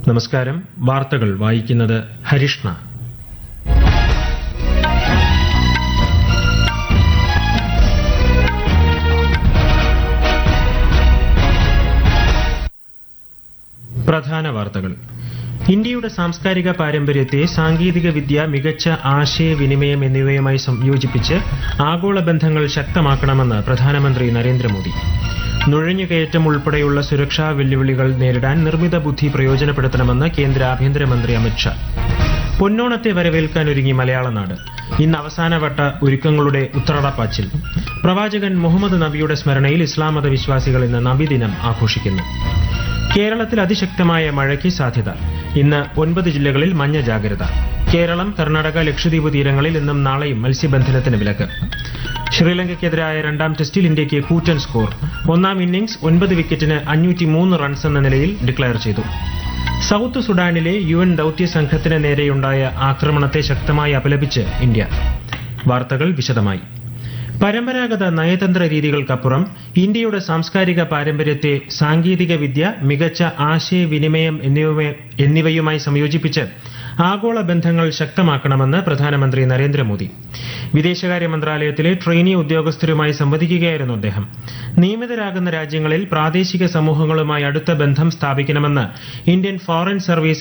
നമസ്കാരം. വാർത്തകൾ വായിക്കുന്നത് ഹരിഷ്ണ. പ്രധാന വാർത്തകൾ. ഇന്ത്യയുടെ സാംസ്കാരിക പാരമ്പര്യത്തെ സാങ്കേതിക വിദ്യ, മികച്ച ആശയവിനിമയം എന്നിവയുമായി സംയോജിപ്പിച്ച് ആഗോള ബന്ധങ്ങൾ ശക്തമാക്കണമെന്ന് പ്രധാനമന്ത്രി നരേന്ദ്രമോദി. നുഴഞ്ഞുകയറ്റം ഉൾപ്പെടെയുള്ള സുരക്ഷാ വെല്ലുവിളികൾ നേരിടാൻ നിർമ്മിത ബുദ്ധി പ്രയോജനപ്പെടുത്തണമെന്ന് കേന്ദ്ര ആഭ്യന്തരമന്ത്രി അമിത്ഷാ. പൊന്നോണത്തെ വരവേൽക്കാനൊരുങ്ങി മലയാളനാട്. ഇന്ന് അവസാനവട്ട ഒരുക്കങ്ങളുടെ ഉത്രാടപ്പാച്ചിൽ. പ്രവാചകൻ മുഹമ്മദ് നബിയുടെ സ്മരണയിൽ ഇസ്ലാം മത വിശ്വാസികൾ ഇന്ന് നബിദിനം ആഘോഷിക്കുന്നു. കേരളത്തിൽ അതിശക്തമായ മഴയ്ക്ക് സാധ്യത. ഇന്ന് 9 ജില്ലകളിൽ മഞ്ഞ ജാഗ്രത. കേരളം, കർണാടക, ലക്ഷദ്വീപ് തീരങ്ങളിൽ ഇന്നും നാളെയും മത്സ്യബന്ധനത്തിന് വിലക്ക്. ശ്രീലങ്കയ്ക്കെതിരായ രണ്ടാം ടെസ്റ്റിൽ ഇന്ത്യയ്ക്ക് കൂറ്റൻ സ്കോർ. ഒന്നാം ഇന്നിംഗ്സ് 9 വിക്കറ്റിന് 503 റൺസ് എന്ന നിലയിൽ ഡിക്ലയർ ചെയ്തു. സൌത്ത് സുഡാനിലെ UN ദൌത്യ സംഘത്തിന് നേരെയുണ്ടായ ആക്രമണത്തെ ശക്തമായി അപലപിച്ച് ഇന്ത്യ. വാർത്തകൾ വിശദമായി. പരമ്പരാഗത നയതന്ത്ര രീതികൾക്കപ്പുറം ഇന്ത്യയുടെ സാംസ്കാരിക പാരമ്പര്യത്തെ സാങ്കേതിക വിദ്യ, മികച്ച ആശയവിനിമയം എന്നിവയുമായി സംയോജിപ്പിച്ച് ആഗോള ബന്ധങ്ങൾ ശക്തമാക്കണമെന്ന് പ്രധാനമന്ത്രി നരേന്ദ്രമോദി. വിദേശകാര്യ മന്ത്രാലയത്തിലെ ട്രെയിനി ഉദ്യോഗസ്ഥരുമായി സംവദിക്കുകയായിരുന്നു അദ്ദേഹം. നിയമിതരാകുന്ന രാജ്യങ്ങളിൽ പ്രാദേശിക സമൂഹങ്ങളുമായി അടുത്ത ബന്ധം സ്ഥാപിക്കണമെന്ന് Indian foreign service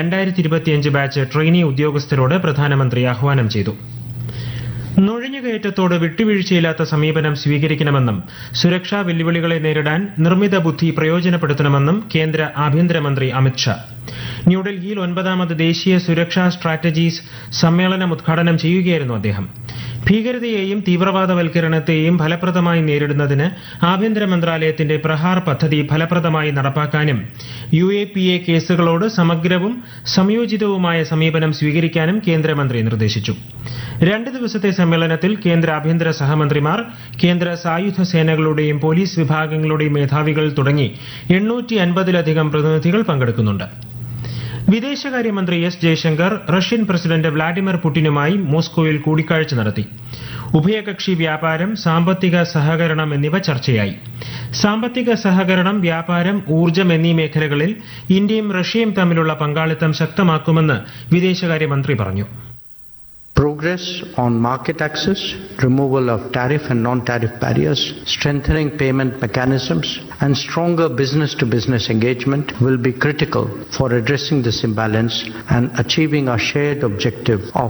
2025 batch trainee ഉദ്യോഗസ്ഥരോട് പ്രധാനമന്ത്രി ആഹ്വാനം ചെയ്തു. നുഴഞ്ഞുകയറ്റത്തോട് വിട്ടുവീഴ്ചയില്ലാത്ത സമീപനം സ്വീകരിക്കണമെന്നും സുരക്ഷാ വെല്ലുവിളികളെ നേരിടാൻ നിർമ്മിത ബുദ്ധി പ്രയോജനപ്പെടുത്തണമെന്നും കേന്ദ്ര ആഭ്യന്തരമന്ത്രി അമിത്ഷാ. ന്യൂഡൽഹിയിൽ 9ാമത് ദേശീയ സുരക്ഷാ സ്ട്രാറ്റജീസ് സമ്മേളനം ഉദ്ഘാടനം ചെയ്യുകയായിരുന്നു അദ്ദേഹം. ഭീകരതയെയും തീവ്രവാദവൽക്കരണത്തെയും ഫലപ്രദമായി നേരിടുന്നതിന് ആഭ്യന്തര മന്ത്രാലയത്തിന്റെ പ്രഹാർ പദ്ധതി ഫലപ്രദമായി നടപ്പാക്കാനും UAPA കേസുകളോട് സമഗ്രവും സംയോജിതവുമായ സമീപനം സ്വീകരിക്കാനും കേന്ദ്രമന്ത്രി നിർദ്ദേശിച്ചു. 2 ദിവസത്തെ സമ്മേളനത്തിൽ കേന്ദ്ര ആഭ്യന്തര സഹമന്ത്രിമാർ, കേന്ദ്ര സായുധ സേനകളുടെയും പോലീസ് വിഭാഗങ്ങളുടെയും മേധാവികൾ തുടങ്ങി 850ലധികം പ്രതിനിധികൾ പങ്കെടുക്കുന്നുണ്ട്. വിദേശകാര്യമന്ത്രി S. Jaishankar Russian president Vladimir പുടിനുമായി മോസ്കോയിൽ കൂടിക്കാഴ്ച നടത്തി. ഉഭയകക്ഷി വ്യാപാരം, സാമ്പത്തിക സഹകരണം എന്നിവ ചർച്ചയായി. സാമ്പത്തിക സഹകരണം, വ്യാപാരം, ഊർജ്ജം എന്നീ മേഖലകളിൽ ഇന്ത്യയും റഷ്യയും തമ്മിലുള്ള പങ്കാളിത്തം ശക്തമാക്കുമെന്ന് വിദേശകാര്യമന്ത്രി പറഞ്ഞു. Progress on market access, removal of tariff and non-tariff barriers, strengthening payment mechanisms, and stronger business-to-business engagement will be critical for addressing this imbalance and achieving our shared objective of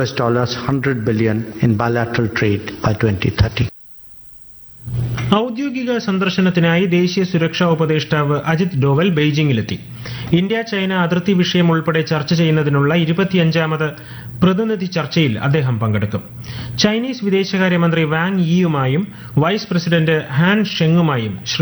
$100 billion in bilateral trade by 2030. ഔദ്യോഗിക സന്ദർശനത്തിനായി ദേശീയ സുരക്ഷാ ഉപദേഷ്ടാവ് Ajith Doval ബെയ്ജിംഗിലെത്തി. India China അതിർത്തി വിഷയം ഉൾപ്പെടെ ചർച്ച ചെയ്യുന്നതിനുള്ള 25ാമത് പ്രതിനിധി ചർച്ചയിൽ അദ്ദേഹം പങ്കെടുക്കും. ചൈനീസ് വിദേശകാര്യമന്ത്രി Wang യിയുമായും vice president Han ഷെങ്ങുമായും Shri